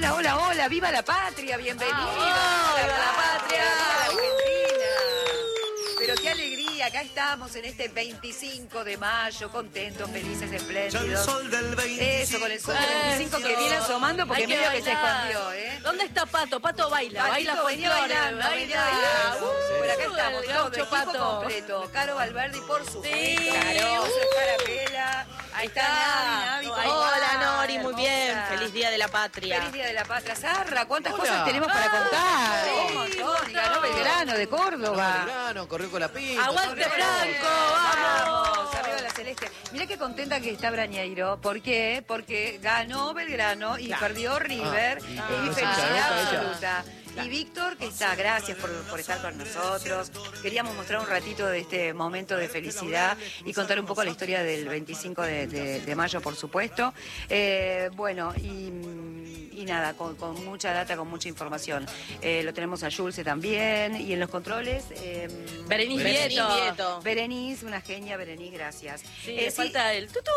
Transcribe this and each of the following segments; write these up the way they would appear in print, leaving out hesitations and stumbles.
Hola, hola, hola, viva la patria, bienvenida. ¡Viva la patria! Argentina. Pero qué alegría, acá estamos en este 25 de mayo, contentos, felices, espléndidos. Eso, con el sol del 25 que viene asomando porque medio que se escondió, ¿eh? ¿Dónde está Pato? Pato baila, baila venía folclore, bailando, venía bailando. Por acá estamos, el todo, gaucho equipo Pato. completo. Caro Valverde, por supuesto. Sí. Caro, Carapela. Ahí está Navi, ¿cómo Hola va? Nori, muy bien. Hermosa. Feliz Día de la Patria. Feliz Día de la Patria. Zarra, ¿cuántas Hola. cosas tenemos para contar? Sí, Un montón. Y ganó montón. Belgrano de Córdoba. Belgrano, corrió con la pinta. ¡Aguante corrió. Franco! ¡Vamos! Arriba la celeste. Mirá qué contenta que está Brañeiro. ¿Por qué? Porque ganó Belgrano y perdió River. y Y perdió felicidad Boca ella. absoluta. Y Víctor, que está, gracias por estar con nosotros. Queríamos mostrar un ratito de este momento de felicidad y contar un poco la historia del 25 de mayo, por supuesto. Bueno, y nada, con mucha data, con mucha información. Lo tenemos a Julce también. Y en los controles, Berenice Vieto. Berenice, una genia, Berenice, gracias. Sí, le falta el tutú.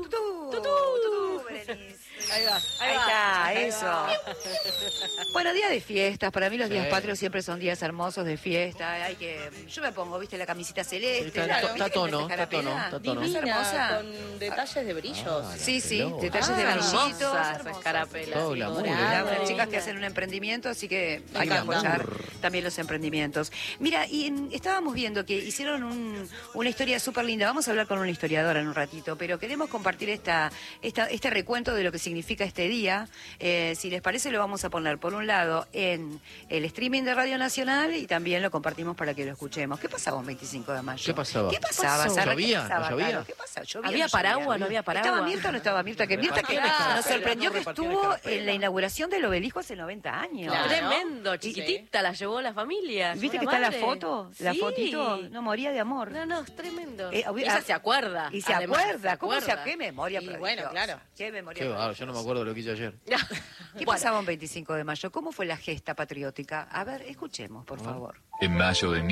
Tutú, Berenice. Ahí va, Ahí está, eso. Bueno, día de fiestas. Para mí los días patrios siempre son días hermosos de fiesta. Yo me pongo, viste, la camisita celeste. Sí, está- está tono, está tono, Carapela. está tono. Divina, hermosa. Con detalles de brillos. Sí, sí, pelota. detalles de brillitos. Hermosas, hermosas. escarapelas. Todo glamour, Las ¿eh? chicas que hacen un emprendimiento, así que hay que encanta. apoyar también los emprendimientos. Mira, estábamos viendo que hicieron una historia súper linda. Vamos a hablar con una historiadora en un ratito, pero queremos compartir este recuento de lo que significa este día. Si les parece, lo vamos a poner por un lado en el streaming de Radio Nacional y también lo compartimos para que lo escuchemos. ¿Qué pasaba un 25 de mayo? ¿Qué pasaba? ¿Qué pasaba, pasó? Sara? ¿Llovía? ¿Qué pasaba, ¿No llovía? Caro? ¿Qué pasaba? ¿Llovía? ¿Había ¿No paraguas? llovía? ¿No había paraguas? ¿Estaba Mirta o no estaba Mirta? Que Mirta que Claro. nos sorprendió que Repartían estuvo escarapela. en la inauguración del obelisco hace 90 años. Claro. Tremendo. Tremendo, chiquitita, la llevó la familia. ¿Viste llevó que está la madre. foto? La Sí. fotito. No, moría de amor. No, es tremendo. Eh, Y ella se acuerda. Y se además, acuerda. ¿Cómo se acuerda. Qué memoria Y prodigiosa. bueno, claro. Qué memoria Qué bárbaro, yo prodigiosa. no me acuerdo de lo que hice ayer. ¿Qué Bueno. pasaba un 25 de mayo? ¿Cómo fue la gesta patriótica? A ver, escuchemos, por favor. En mayo de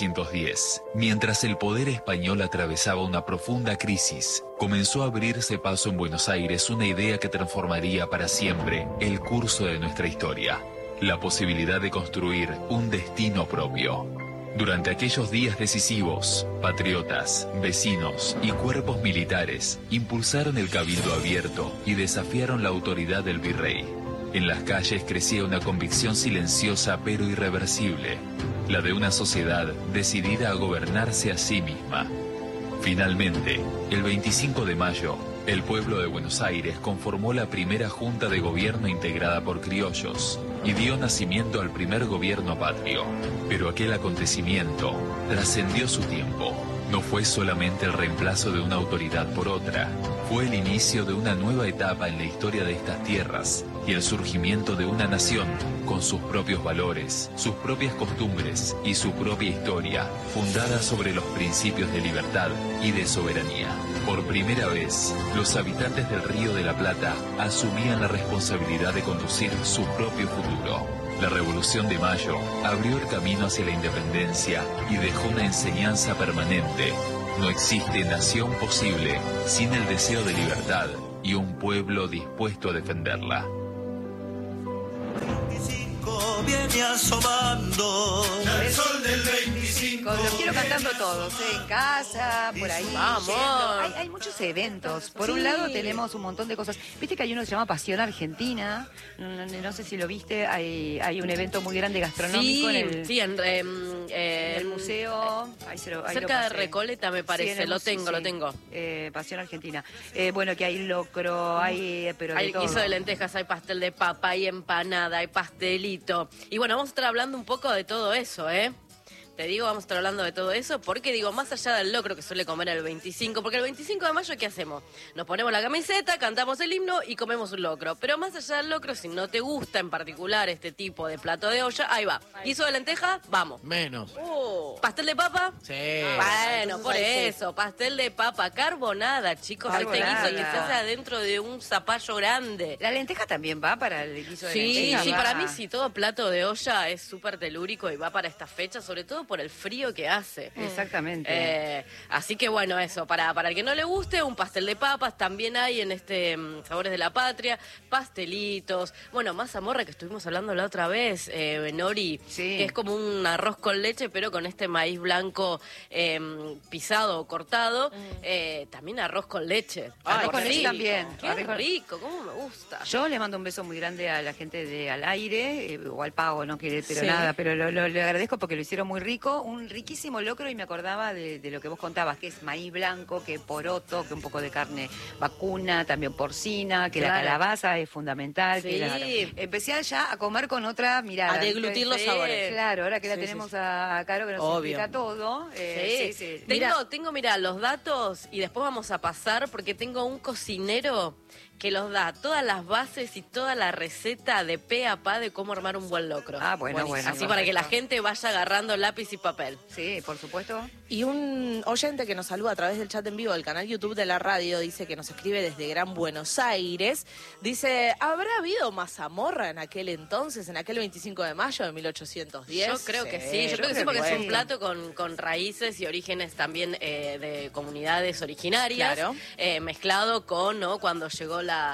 1810, mientras el poder español atravesaba una profunda crisis, comenzó a abrirse paso en Buenos Aires una idea que transformaría para siempre el curso de nuestra historia: la posibilidad de construir un destino propio. Durante aquellos días decisivos, patriotas, vecinos y cuerpos militares impulsaron el cabildo abierto y desafiaron la autoridad del virrey. En las calles crecía una convicción silenciosa pero irreversible, la de una sociedad decidida a gobernarse a sí misma. Finalmente, el 25 de mayo, el pueblo de Buenos Aires conformó la primera junta de gobierno integrada por criollos y dio nacimiento al primer gobierno patrio. Pero aquel acontecimiento trascendió su tiempo. No fue solamente el reemplazo de una autoridad por otra, fue el inicio de una nueva etapa en la historia de estas tierras y el surgimiento de una nación con sus propios valores, sus propias costumbres y su propia historia, fundada sobre los principios de libertad y de soberanía. Por primera vez, los habitantes del Río de la Plata asumían la responsabilidad de conducir su propio futuro. La Revolución de Mayo abrió el camino hacia la independencia y dejó una enseñanza permanente. No existe nación posible sin el deseo de libertad y un pueblo dispuesto a defenderla. Viene asomando el sol del 25. Los quiero cantando todos, en casa, por ahí. Vamos. yendo. Hay muchos eventos. Por un lado tenemos un montón de cosas. Viste que hay uno que se llama Pasión Argentina. No sé si lo viste. Hay un evento muy grande gastronómico Sí, en el, sí, en el museo. Ahí lo cerca de pasé. Recoleta, me Sí, parece. en el Lo museo, tengo, lo sí. tengo. Pasión Argentina. Bueno, que hay locro, hay pero de Hay todo. guiso de lentejas, hay pastel de papa, hay empanada, hay pastelito. Y bueno, vamos a estar hablando un poco de todo eso, ¿eh? Te digo, vamos a estar hablando de todo eso porque, digo, más allá del locro que suele comer el 25, porque el 25 de mayo, ¿qué hacemos? Nos ponemos la camiseta, cantamos el himno y comemos un locro. Pero más allá del locro, si no te gusta en particular este tipo de plato de olla, ahí va. Guiso de lenteja, vamos. Menos. ¿Pastel de papa? Sí. Bueno, por eso, pastel de papa, carbonada, chicos, este Carbonada. guiso que se hace adentro de un zapallo grande. La lenteja también va para el guiso de Sí, lenteja. sí, va. para mí sí, todo plato de olla es súper telúrico y va para esta fecha, sobre todo todo por el frío que hace. Exactamente. Así que bueno, eso, para el que no le guste, un pastel de papas, también hay en este Sabores de la Patria, pastelitos, bueno, mazamorra que estuvimos hablando la otra vez, Nori, que es como un arroz con leche, pero con este maíz blanco pisado o cortado, también arroz con leche. Arroz con leche también. Qué rico, cómo me gusta. Yo le mando un beso muy grande a la gente de Al Aire, o al Pago, no quiere, pero nada, pero le agradezco porque lo hicieron muy rico, un riquísimo locro, y me acordaba de lo que vos contabas, que es maíz blanco, que poroto, que un poco de carne vacuna, también porcina, que la calabaza es fundamental. Que empecé ya a comer con otra mirada. A deglutir los sabores. Claro, ahora que la tenemos a Caro, que nos explica todo. Tengo, mira, los datos, y después vamos a pasar, porque tengo un cocinero que los da todas las bases y toda la receta de pe a pa de cómo armar un buen locro. Bueno. Así para que la gente vaya agarrando lápiz y papel. Sí, por supuesto. Y un oyente que nos saluda a través del chat en vivo del canal YouTube de la radio, dice que nos escribe desde Gran Buenos Aires, dice, ¿habrá habido mazamorra en aquel entonces, en aquel 25 de mayo de 1810? Yo creo que sí, yo creo que sí, porque es un plato con raíces y orígenes también de comunidades originarias, mezclado con, ¿no?, cuando llegó la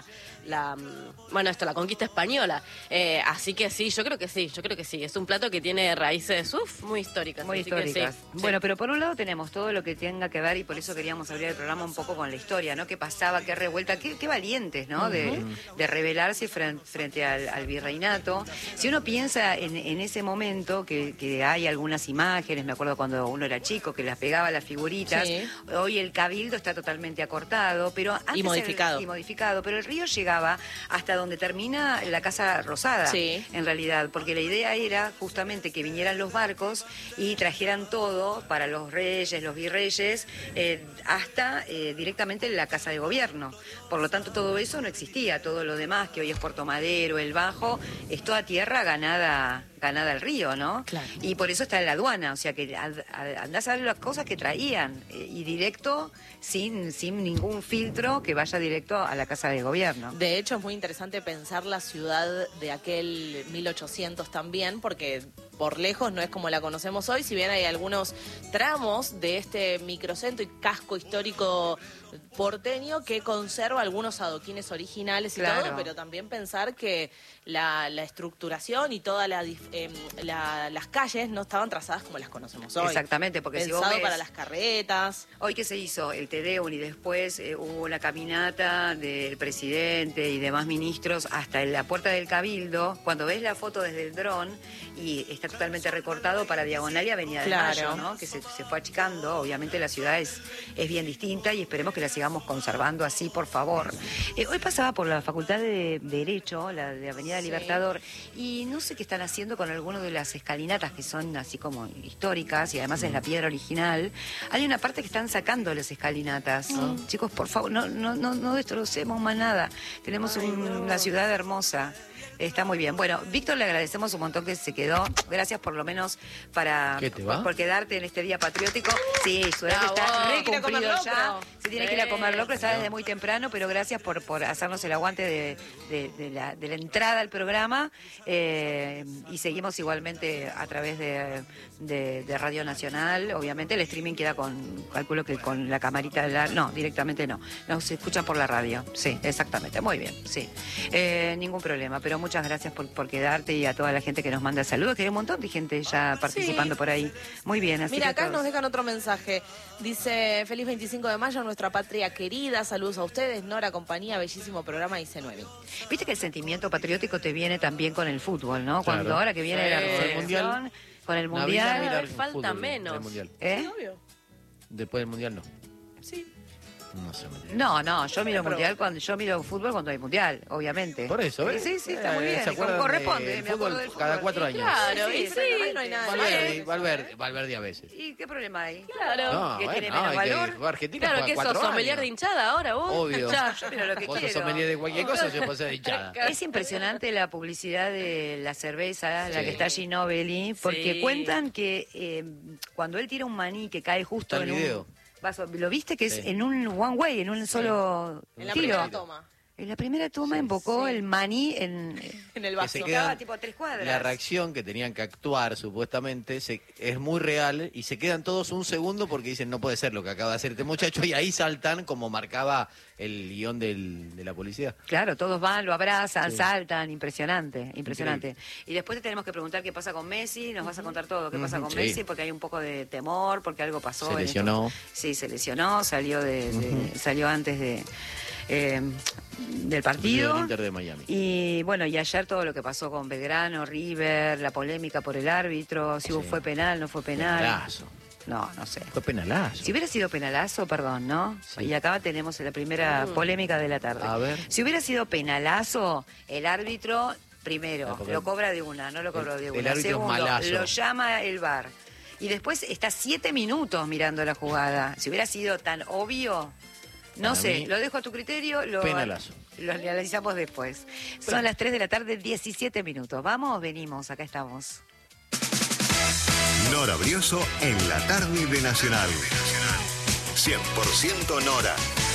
conquista española. Así que sí, yo creo que sí. Es un plato que tiene raíces muy históricas. Muy así históricas. Que sí. Bueno, pero por un lado tenemos todo lo que tenga que ver, y por eso queríamos abrir el programa un poco con la historia, ¿no? ¿Qué pasaba? ¿Qué revuelta? ¿Qué valientes, ¿no? De rebelarse frente al virreinato. Si uno piensa en ese momento, que hay algunas imágenes, me acuerdo cuando uno era chico, que las pegaba las figuritas. Sí. Hoy el cabildo está totalmente acortado, pero antes modificado, pero el río llegaba hasta donde termina la Casa Rosada, en realidad, porque la idea era justamente que vinieran los barcos y trajeran todo para los reyes, los virreyes, hasta directamente la Casa de Gobierno. Por lo tanto, todo eso no existía. Todo lo demás, que hoy es Puerto Madero, el Bajo, es toda tierra ganada al río, ¿no? Claro. Y por eso está en la aduana, o sea que andás a ver las cosas que traían, y directo, sin ningún filtro, que vaya directo a la Casa de Gobierno. De hecho, es muy interesante pensar la ciudad de aquel 1800 también, porque por lejos no es como la conocemos hoy, si bien hay algunos tramos de este microcentro y casco histórico porteño que conserva algunos adoquines originales y todo, pero también pensar que la estructuración y todas las calles no estaban trazadas como las conocemos hoy. Exactamente, porque pensado si vos ves, para las carretas. Hoy que se hizo el Tedeum y después hubo una caminata del presidente y demás ministros hasta en la puerta del Cabildo, cuando ves la foto desde el dron y está totalmente recortado para Diagonal y Avenida de Mayo, ¿no? Que se fue achicando. Obviamente la ciudad es bien distinta y esperemos que la sigamos conservando así, por favor. Hoy pasaba por la Facultad de Derecho, la de Avenida Libertador, y no sé qué están haciendo con algunas de las escalinatas que son así como históricas, y además es la piedra original. Hay una parte que están sacando las escalinatas. Chicos, por favor, no destrocemos más nada. Tenemos una ciudad hermosa. Está muy bien. Bueno, Víctor, le agradecemos un montón que se quedó. Gracias por lo menos por quedarte en este día patriótico. Sí, su horario está recumplido ya. Se tiene que ir a comer locro, está desde muy temprano, pero gracias por hacernos el aguante de la entrada al programa. Y seguimos igualmente a través de Radio Nacional. Obviamente el streaming queda calculo que con la camarita no, directamente no. Nos escuchan por la radio. Sí, exactamente. Muy bien, sí. Ningún problema, pero muchas gracias por quedarte, y a toda la gente que nos manda saludos, que hay un montón de gente ya participando por ahí. Muy bien, así mira, que acá nos dejan otro mensaje. Dice, feliz 25 de mayo, nuestra patria querida. Saludos a ustedes, Nora, compañía, bellísimo programa, dice 9. Viste que el sentimiento patriótico te viene también con el fútbol, ¿no? Claro. Cuando ahora que viene la selección, con el mundial, falta menos. Obvio. Después del mundial no. Sí. No, yo miro mundial yo miro fútbol cuando hay mundial, obviamente. Por eso, ¿ves? Sí, está muy bien. Corresponde, me acuerdo del fútbol. Cada 4 años. Claro, sí, no hay nada. Valverde a veces. ¿Y qué problema hay? Claro. No, que tiene menos valor. Argentina claro, que sos sommelier de hinchada ahora, vos. Obvio. Yo miro lo que vos quiero. sos sommelier de cualquier cosa, yo puedo ser de hinchada. Es impresionante la publicidad de la cerveza, la que está Ginóbili, porque cuentan que cuando él tira un maní que cae justo en un vaso, ¿lo viste? Que es en un one way, en un solo en la tiro. primera toma. En la primera toma Sí, invocó sí. el maní en... En el Que vaso. se Estaba quedan- tipo a 3 cuadras. La reacción que tenían que actuar, supuestamente, es muy real y se quedan todos un segundo porque dicen, no puede ser lo que acaba de hacer este muchacho, y ahí saltan como marcaba el guión de la policía. Claro, todos van, lo abrazan, Sí. saltan, impresionante, impresionante. Y después te tenemos que preguntar qué pasa con Messi, nos vas a contar todo qué pasa con Sí. Messi, porque hay un poco de temor, porque algo pasó. Se en lesionó. esto. Sí, se lesionó, salió salió antes del partido. Del Inter de Miami. Y bueno, y ayer todo lo que pasó con Belgrano, River, la polémica por el árbitro, si Sí. fue penal, no fue penal. Penalazo. No, no sé. Fue penalazo. Si hubiera sido penalazo, perdón, ¿no? Sí. Y acá tenemos la primera polémica de la tarde. A ver. Si hubiera sido penalazo, el árbitro, Ah, primero, porque lo cobra de una, no lo cobró de el una. árbitro es Segundo, malazo. lo llama el VAR. Y después está 7 minutos mirando la jugada. Si hubiera sido tan obvio, no Para sé, mí, lo dejo a tu criterio, penalazo. lo analizamos después. Son las 3 de la tarde, 17 minutos. Vamos, venimos, acá estamos. Nora Brioso en la tarde de Nacional. 100% Nora.